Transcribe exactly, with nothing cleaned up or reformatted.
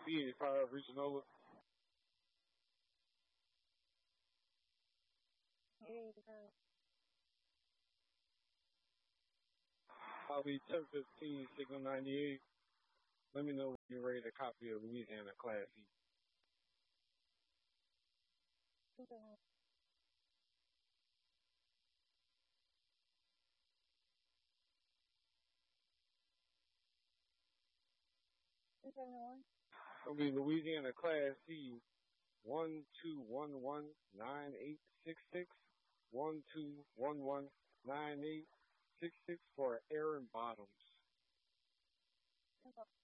B eighty-five, reaching over. I'll be ten fifteen, signal ninety-eight. Let me know when you're ready to copy a Louisiana Class E. It'll be Louisiana Class C one two one one nine eight six six one two one one nine eight six six for Aaron Bottoms.